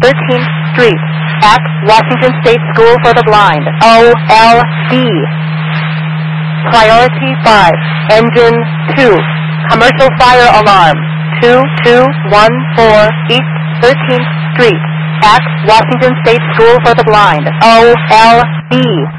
13th Street at Washington State School for the Blind, OLB. Priority 5, Engine 2, Commercial Fire Alarm, 2214 East 13th Street at Washington State School for the Blind, OLB.